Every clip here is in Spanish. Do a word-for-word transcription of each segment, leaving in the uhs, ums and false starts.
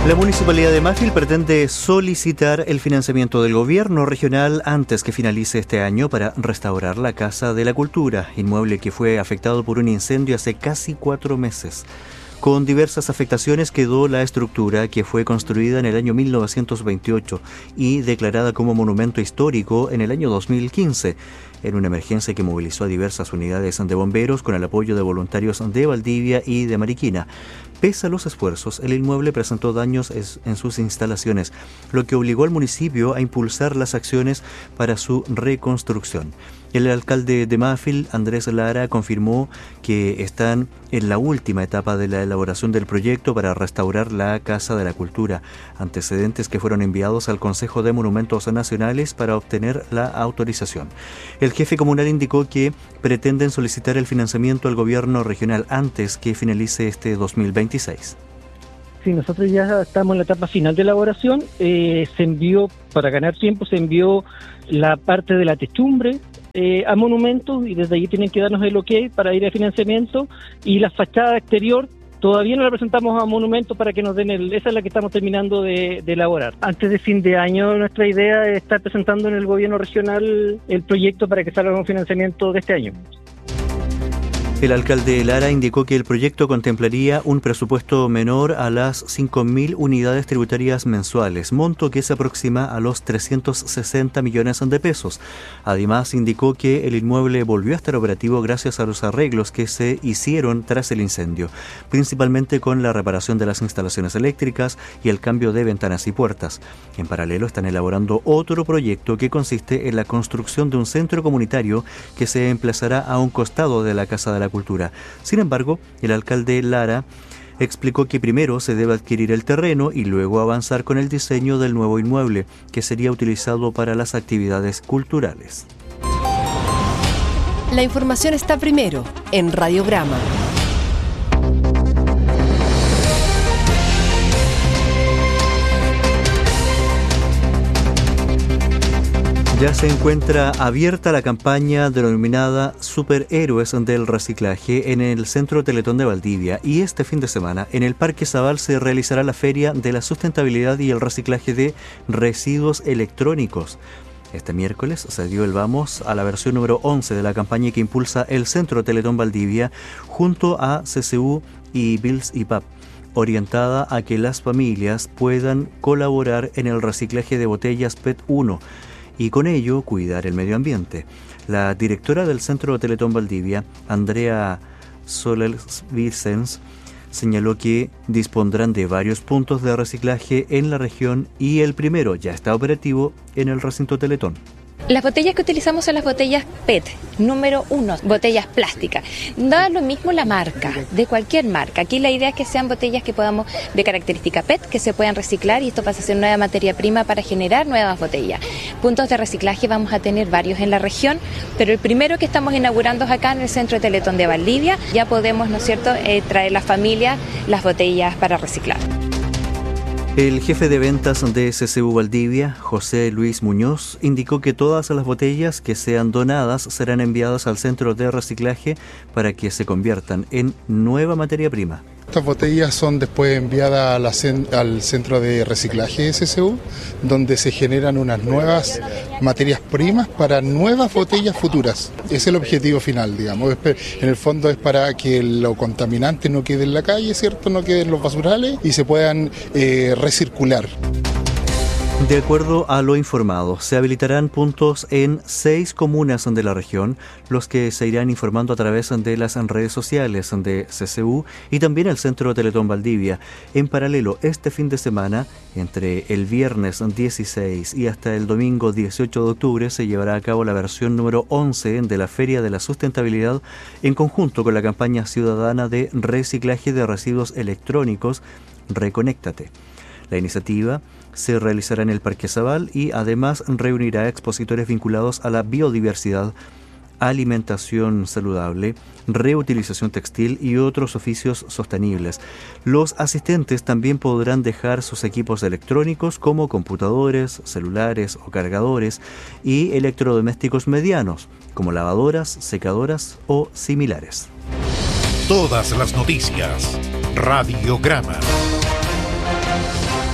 La Municipalidad de Mafil pretende solicitar el financiamiento del gobierno regional antes que finalice este año para restaurar la Casa de la Cultura, inmueble que fue afectado por un incendio hace casi cuatro meses. Con diversas afectaciones quedó la estructura, que fue construida en el año mil novecientos veintiocho y declarada como monumento histórico en el año dos mil quince, en una emergencia que movilizó a diversas unidades de bomberos con el apoyo de voluntarios de Valdivia y de Mariquina. Pese a los esfuerzos, el inmueble presentó daños en sus instalaciones, lo que obligó al municipio a impulsar las acciones para su reconstrucción. El alcalde de Mafil, Andrés Lara, confirmó que están en la última etapa de la elaboración del proyecto para restaurar la Casa de la Cultura, antecedentes que fueron enviados al Consejo de Monumentos Nacionales para obtener la autorización. El jefe comunal indicó que pretenden solicitar el financiamiento al gobierno regional antes que finalice este dos mil veintiséis. Sí, nosotros ya estamos en la etapa final de elaboración. Eh, se envió, para ganar tiempo, se envió la parte de la techumbre eh, a monumentos, y desde allí tienen que darnos el ok para ir a financiamiento, y la fachada exterior todavía no la presentamos a monumentos para que nos den el... Esa es la que estamos terminando de, de elaborar. Antes de fin de año, nuestra idea es estar presentando en el gobierno regional el proyecto para que salga un financiamiento de este año. El alcalde Lara indicó que el proyecto contemplaría un presupuesto menor a las cinco mil unidades tributarias mensuales, monto que se aproxima a los trescientos sesenta millones de pesos. Además, indicó que el inmueble volvió a estar operativo gracias a los arreglos que se hicieron tras el incendio, principalmente con la reparación de las instalaciones eléctricas y el cambio de ventanas y puertas. En paralelo, están elaborando otro proyecto que consiste en la construcción de un centro comunitario que se emplazará a un costado de la Casa de la Cultura. Sin embargo, el alcalde Lara explicó que primero se debe adquirir el terreno y luego avanzar con el diseño del nuevo inmueble, que sería utilizado para las actividades culturales. La información está primero en Radiograma. Ya se encuentra abierta la campaña denominada Superhéroes del Reciclaje en el Centro Teletón de Valdivia, y este fin de semana en el Parque Zabal se realizará la Feria de la Sustentabilidad y el Reciclaje de Residuos Electrónicos. Este miércoles se dio el vamos a la versión número once de la campaña que impulsa el Centro Teletón Valdivia junto a C C U y Bills y P A P, orientada a que las familias puedan colaborar en el reciclaje de botellas P E T uno y con ello cuidar el medio ambiente. La directora del Centro Teletón Valdivia, Andrea Soler-Vicens, señaló que dispondrán de varios puntos de reciclaje en la región y el primero ya está operativo en el recinto Teletón. Las botellas que utilizamos son las botellas P E T, número uno, botellas plásticas. Da lo mismo la marca, de cualquier marca. Aquí la idea es que sean botellas que podamos, de característica P E T, que se puedan reciclar, y esto pasa a ser nueva materia prima para generar nuevas botellas. Puntos de reciclaje vamos a tener varios en la región, pero el primero que estamos inaugurando es acá en el Centro Teletón de Valdivia. Ya podemos, ¿no es cierto?, eh, traer las familias las botellas para reciclar. El jefe de ventas de C C U Valdivia, José Luis Muñoz, indicó que todas las botellas que sean donadas serán enviadas al centro de reciclaje para que se conviertan en nueva materia prima. Estas botellas son después enviadas a la, al centro de reciclaje de C C U, donde se generan unas nuevas materias primas para nuevas botellas futuras. Ese es el objetivo final, digamos. En el fondo es para que lo contaminante no quede en la calle, ¿cierto? No quede en los basurales y se puedan eh, recircular. De acuerdo a lo informado, se habilitarán puntos en seis comunas de la región, los que se irán informando a través de las redes sociales de C C U y también el Centro Teletón Valdivia. En paralelo, este fin de semana, entre el viernes dieciséis y hasta el domingo dieciocho de octubre, se llevará a cabo la versión número once de la Feria de la Sustentabilidad en conjunto con la campaña ciudadana de reciclaje de residuos electrónicos Reconéctate. La iniciativa se realizará en el Parque Zabal y además reunirá a expositores vinculados a la biodiversidad, alimentación saludable, reutilización textil y otros oficios sostenibles. Los asistentes también podrán dejar sus equipos electrónicos como computadores, celulares o cargadores y electrodomésticos medianos como lavadoras, secadoras o similares. Todas las noticias. Radiograma.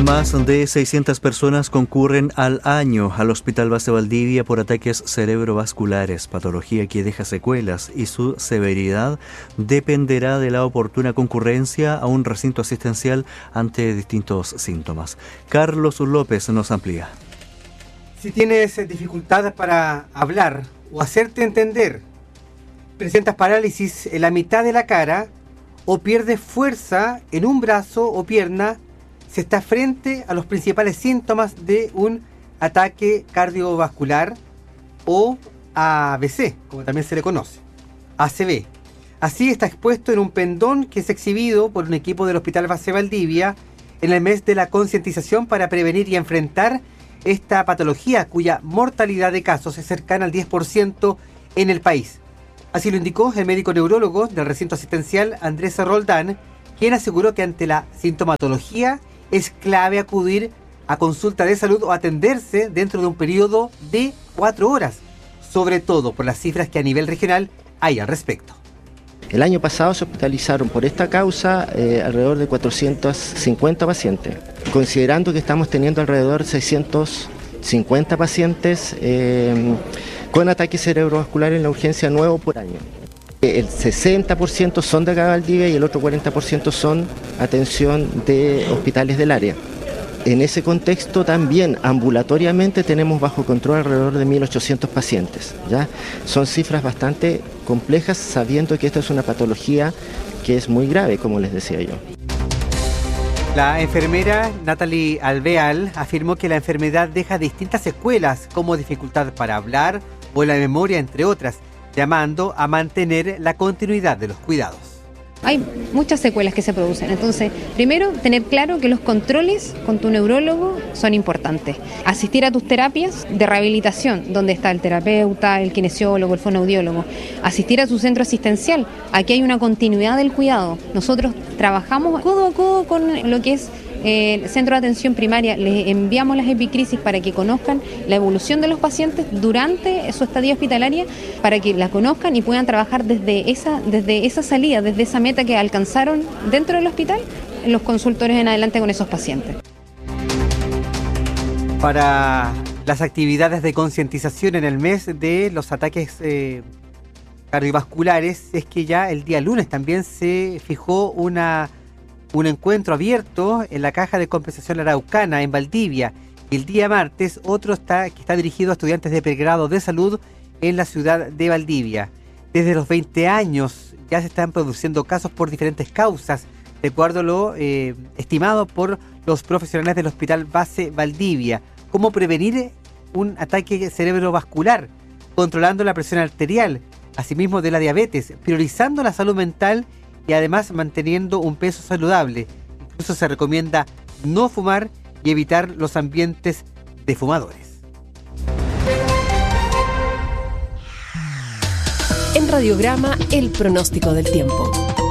Más de seiscientas personas concurren al año al Hospital Base Valdivia por ataques cerebrovasculares, patología que deja secuelas y su severidad dependerá de la oportuna concurrencia a un recinto asistencial ante distintos síntomas. Carlos López nos amplía. Si tienes dificultades para hablar o hacerte entender, presentas parálisis en la mitad de la cara o pierdes fuerza en un brazo o pierna, se está frente a los principales síntomas de un ataque cardiovascular o A V C, como también se le conoce, A C V. Así está expuesto en un pendón que es exhibido por un equipo del Hospital Base Valdivia en el mes de la concientización para prevenir y enfrentar esta patología cuya mortalidad de casos es cercana al diez por ciento en el país. Así lo indicó el médico neurólogo del recinto asistencial Andrés Roldán, quien aseguró que ante la sintomatología es clave acudir a consulta de salud o atenderse dentro de un periodo de cuatro horas, sobre todo por las cifras que a nivel regional hay al respecto. El año pasado se hospitalizaron por esta causa eh, alrededor de cuatrocientos cincuenta pacientes, considerando que estamos teniendo alrededor de seiscientos cincuenta pacientes eh, con ataque cerebrovascular en la urgencia nuevo por año. El sesenta por ciento son de acá de Valdivia y el otro cuarenta por ciento son atención de hospitales del área. En ese contexto también ambulatoriamente tenemos bajo control alrededor de mil ochocientos pacientes, ¿ya? Son cifras bastante complejas sabiendo que esta es una patología que es muy grave, como les decía yo. La enfermera Natalie Alveal afirmó que la enfermedad deja distintas secuelas como dificultad para hablar o la memoria, entre otras, llamando a mantener la continuidad de los cuidados. Hay muchas secuelas que se producen, entonces primero tener claro que los controles con tu neurólogo son importantes. Asistir a tus terapias de rehabilitación, donde está el terapeuta, el kinesiólogo, el fonoaudiólogo. Asistir a su centro asistencial, aquí hay una continuidad del cuidado. Nosotros trabajamos codo a codo con lo que es el centro de atención primaria, les enviamos las epicrisis para que conozcan la evolución de los pacientes durante su estadía hospitalaria, para que la conozcan y puedan trabajar desde esa, desde esa salida, desde esa meta que alcanzaron dentro del hospital, en los consultorios en adelante con esos pacientes. Para las actividades de concientización en el mes de los ataques eh, cardiovasculares, es que ya el día lunes también se fijó una un encuentro abierto en la Caja de Compensación Araucana en Valdivia. El día martes otro está, que está dirigido a estudiantes de pregrado de salud en la ciudad de Valdivia. Desde los veinte años ya se están produciendo casos por diferentes causas, de acuerdo a lo eh, estimado por los profesionales del Hospital Base Valdivia. ¿Cómo prevenir un ataque cerebrovascular? Controlando la presión arterial, asimismo de la diabetes, priorizando la salud mental y además manteniendo un peso saludable. Incluso se recomienda no fumar y evitar los ambientes de fumadores. En Radiograma, el pronóstico del tiempo.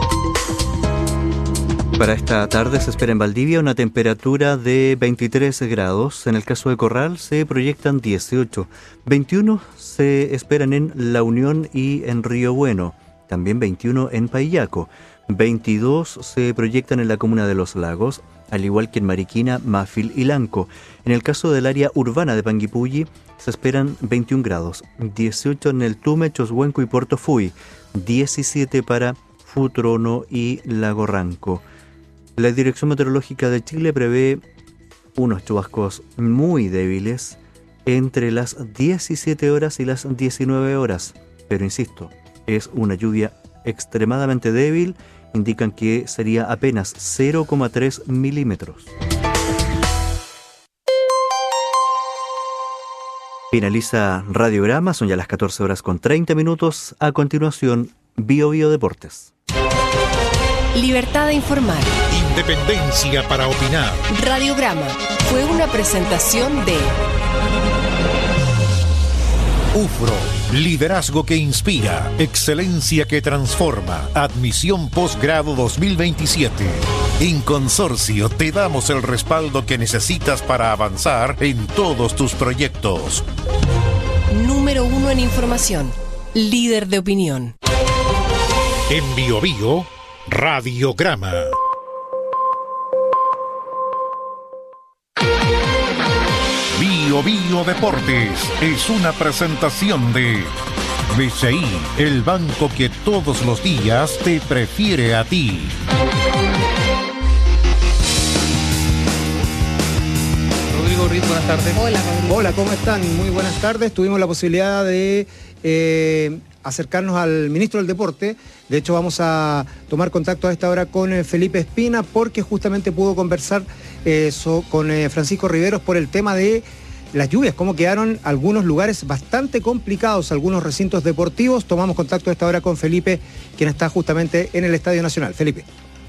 Para esta tarde se espera en Valdivia una temperatura de veintitrés grados. En el caso de Corral se proyectan dieciocho. veintiuno se esperan en La Unión y en Río Bueno. También veintiuno en Paillaco, veintidós se proyectan en la comuna de Los Lagos, al igual que en Mariquina, Mafil y Lanco. En el caso del área urbana de Panguipulli se esperan veintiún grados, dieciocho en el Tume, Choshuenco y Puerto Fui, diecisiete para Futrono y Lago Ranco. La Dirección Meteorológica de Chile prevé unos chubascos muy débiles entre las diecisiete horas y las diecinueve horas, pero insisto, es una lluvia extremadamente débil, indican que sería apenas cero coma tres milímetros. Finaliza Radiograma, son ya las catorce horas con treinta minutos. A continuación, Bio Bio Deportes. Libertad de informar. Independencia para opinar. Radiograma fue una presentación de UFRO, liderazgo que inspira, excelencia que transforma, admisión posgrado dos mil veintisiete. En Consorcio te damos el respaldo que necesitas para avanzar en todos tus proyectos. Número uno en información, líder de opinión. En Bio Bio, Radiograma. Bio Bio Deportes es una presentación de B C I, el banco que todos los días te prefiere a ti. Rodrigo Ruiz, buenas tardes. Hola, Rodrigo. Hola, ¿cómo están? Muy buenas tardes. Tuvimos la posibilidad de eh, acercarnos al ministro del Deporte. De hecho, vamos a tomar contacto a esta hora con eh, Felipe Espina, porque justamente pudo conversar eh, so, con eh, Francisco Riveros por el tema de las lluvias, cómo quedaron algunos lugares bastante complicados, algunos recintos deportivos. Tomamos contacto a esta hora con Felipe, quien está justamente en el Estadio Nacional. Felipe.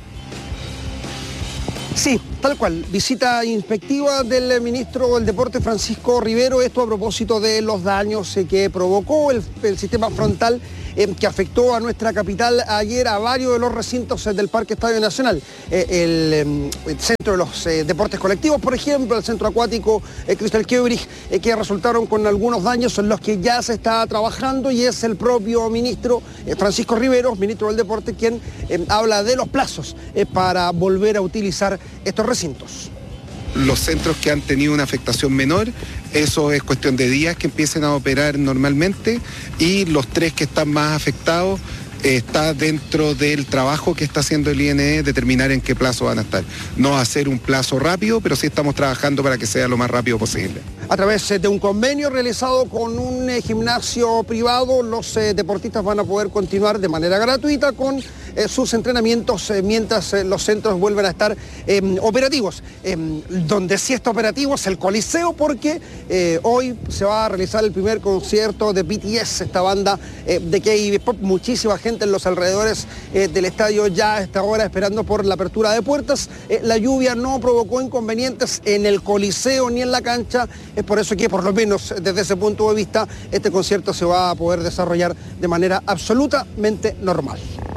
Sí, tal cual. Visita inspectiva del ministro del Deporte, Francisco Rivero. Esto a propósito de los daños eh, que provocó el, el sistema frontal eh, que afectó a nuestra capital ayer a varios de los recintos eh, del Parque Estadio Nacional. Eh, el, eh, el centro de los eh, deportes colectivos, por ejemplo, el centro acuático eh, Crystal Quebrich, eh, que resultaron con algunos daños en los que ya se está trabajando, y es el propio ministro eh, Francisco Rivero, ministro del Deporte, quien eh, habla de los plazos eh, para volver a utilizar estos recintos. Los centros que han tenido una afectación menor, eso es cuestión de días que empiecen a operar normalmente, y los tres que están más afectados eh, está dentro del trabajo que está haciendo el I N E, determinar en qué plazo van a estar. No hacer un plazo rápido, pero sí estamos trabajando para que sea lo más rápido posible. A través de un convenio realizado con un eh, gimnasio privado, los eh, deportistas van a poder continuar de manera gratuita con eh, sus entrenamientos eh, mientras eh, los centros vuelven a estar eh, operativos. Eh, donde sí está operativo es el Coliseo, porque eh, hoy se va a realizar el primer concierto de B T S, esta banda eh, de K-pop. Muchísima gente en los alrededores eh, del estadio ya a esta hora esperando por la apertura de puertas. Eh, la lluvia no provocó inconvenientes en el Coliseo ni en la cancha. Es por eso que, por lo menos desde ese punto de vista, este concierto se va a poder desarrollar de manera absolutamente normal.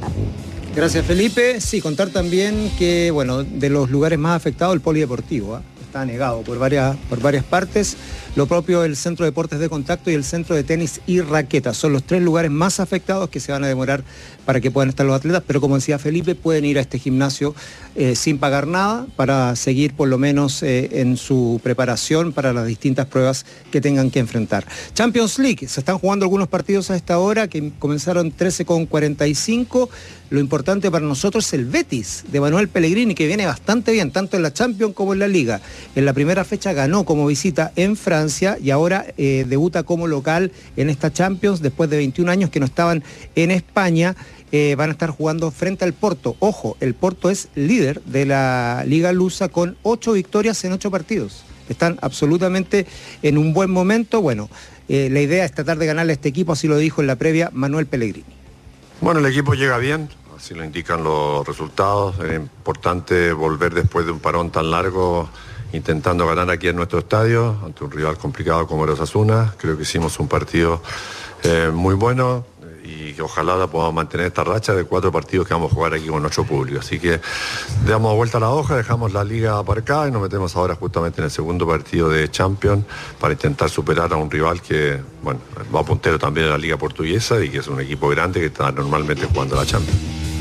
Gracias, Felipe. Sí, contar también que, bueno, de los lugares más afectados, el polideportivo, ¿eh? Está negado por varias, por varias partes. Lo propio el Centro de Deportes de Contacto y el Centro de Tenis y Raquetas. Son los tres lugares más afectados que se van a demorar para que puedan estar los atletas, pero como decía Felipe, pueden ir a este gimnasio eh, sin pagar nada para seguir por lo menos eh, en su preparación para las distintas pruebas que tengan que enfrentar. Champions League, se están jugando algunos partidos a esta hora que comenzaron trece con cuarenta y cinco. Lo importante para nosotros es el Betis de Manuel Pellegrini, que viene bastante bien, tanto en la Champions como en la Liga. En la primera fecha ganó como visita en Francia y ahora eh, debuta como local en esta Champions después de veintiún años que no estaban en España. Eh, van a estar jugando frente al Porto. Ojo, el Porto es líder de la Liga Lusa con ocho victorias en ocho partidos. Están absolutamente en un buen momento. Bueno, eh, la idea es tratar de ganarle a este equipo, así lo dijo en la previa Manuel Pellegrini. Bueno, el equipo llega bien, así lo indican los resultados. Es importante volver después de un parón tan largo, intentando ganar aquí en nuestro estadio, ante un rival complicado como el Osasuna. Creo que hicimos un partido eh, muy bueno y que ojalá podamos mantener esta racha de cuatro partidos que vamos a jugar aquí con nuestro público. Así que damos vuelta a la hoja, dejamos la liga aparcada y nos metemos ahora justamente en el segundo partido de Champions para intentar superar a un rival que, bueno, va puntero también en la liga portuguesa y que es un equipo grande que está normalmente jugando la Champions.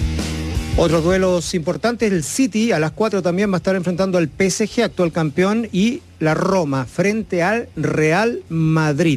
Otros duelos importantes, el City a las cuatro también va a estar enfrentando al P S G, actual campeón, y la Roma frente al Real Madrid.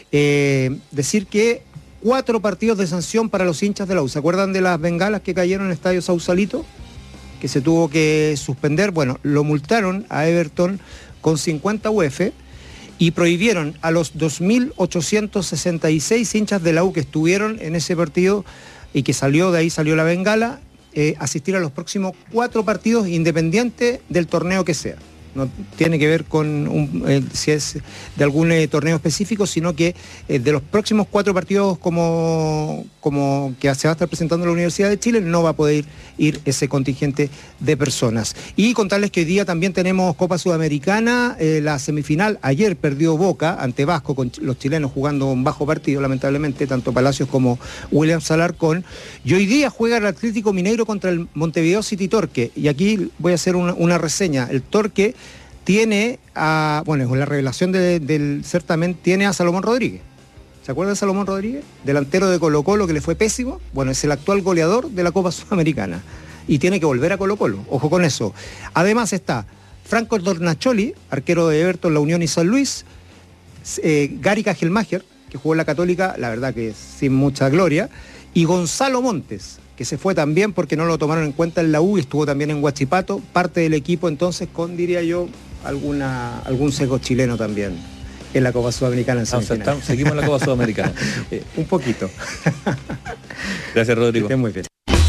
Eh, decir que cuatro partidos de sanción para los hinchas de la U. ¿Se acuerdan de las bengalas que cayeron en el estadio Sausalito? Que se tuvo que suspender. Bueno, lo multaron a Everton con cincuenta U F y prohibieron a los dos mil ochocientos sesenta y seis hinchas de la U que estuvieron en ese partido y que salió, de ahí salió la bengala, eh, asistir a los próximos cuatro partidos independiente del torneo que sea. No tiene que ver con un, eh, si es de algún eh, torneo específico, sino que eh, de los próximos cuatro partidos como, como que se va a estar presentando en la Universidad de Chile, no va a poder ir, ir ese contingente de personas. Y contarles que hoy día también tenemos Copa Sudamericana, eh, la semifinal. Ayer perdió Boca ante Vasco, con los chilenos jugando un bajo partido, lamentablemente, tanto Palacios como Williams Alarcón. Y hoy día juega el Atlético Mineiro contra el Montevideo City Torque. Y aquí voy a hacer una, una reseña. El Torque tiene a, bueno, con la revelación de, del certamen, tiene a Salomón Rodríguez. ¿Se acuerdan de Salomón Rodríguez? Delantero de Colo Colo que le fue pésimo. Bueno, es el actual goleador de la Copa Sudamericana. Y tiene que volver a Colo Colo. Ojo con eso. Además está Franco Tornacholi, arquero de Everton, La Unión y San Luis. eh, Gary Cajelmacher, que jugó en la Católica, la verdad que sin mucha gloria, y Gonzalo Montes, que se fue también porque no lo tomaron en cuenta en la U y estuvo también en Huachipato, parte del equipo entonces con, diría yo, alguna algún sesgo chileno también en la Copa Sudamericana. En ah, o sea, estamos, seguimos en la Copa Sudamericana. eh, Un poquito. Gracias, Rodrigo. Que estés muy bien.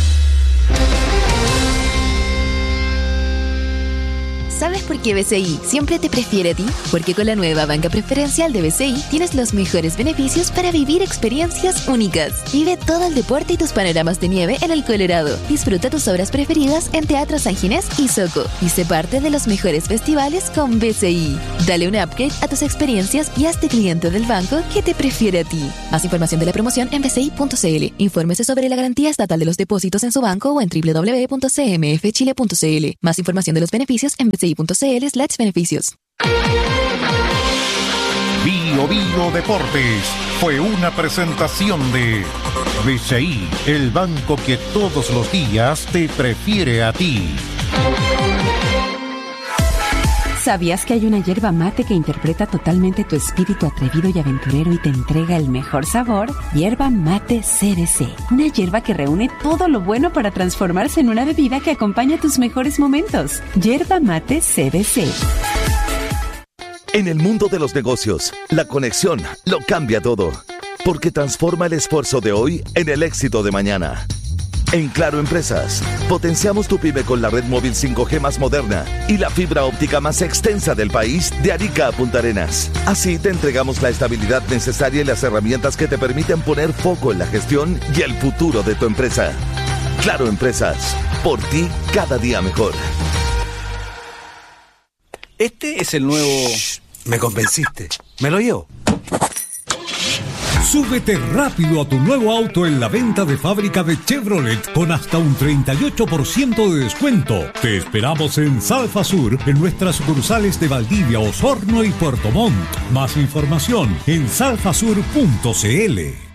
¿Sabes por qué B C I siempre te prefiere a ti? Porque con la nueva banca preferencial de B C I tienes los mejores beneficios para vivir experiencias únicas. Vive todo el deporte y tus panoramas de nieve en el Colorado. Disfruta tus obras preferidas en Teatro San Ginés y Soco. Y sé parte de los mejores festivales con B C I. Dale un upgrade a tus experiencias y hazte cliente del banco que te prefiere a ti. Más información de la promoción en b c i punto c l. Infórmese sobre la garantía estatal de los depósitos en su banco o en w w w punto c m f chile punto c l. Más información de los beneficios en b c i punto c l slash beneficios. Bio Bio Deportes fue una presentación de B C I, el banco que todos los días te prefiere a ti. ¿Sabías que hay una yerba mate que interpreta totalmente tu espíritu atrevido y aventurero y te entrega el mejor sabor? Yerba Mate C B C. Una yerba que reúne todo lo bueno para transformarse en una bebida que acompaña tus mejores momentos. Yerba Mate C B C. En el mundo de los negocios, la conexión lo cambia todo, porque transforma el esfuerzo de hoy en el éxito de mañana. En Claro Empresas, potenciamos tu pyme con la red móvil cinco G más moderna y la fibra óptica más extensa del país de Arica a Punta Arenas. Así te entregamos la estabilidad necesaria y las herramientas que te permiten poner foco en la gestión y el futuro de tu empresa. Claro Empresas, por ti cada día mejor. Este es el nuevo... Shh, me convenciste. Me lo llevo. Súbete rápido a tu nuevo auto en la venta de fábrica de Chevrolet con hasta un treinta y ocho por ciento de descuento. Te esperamos en Salfa Sur, en nuestras sucursales de Valdivia, Osorno y Puerto Montt. Más información en salfasur punto c l.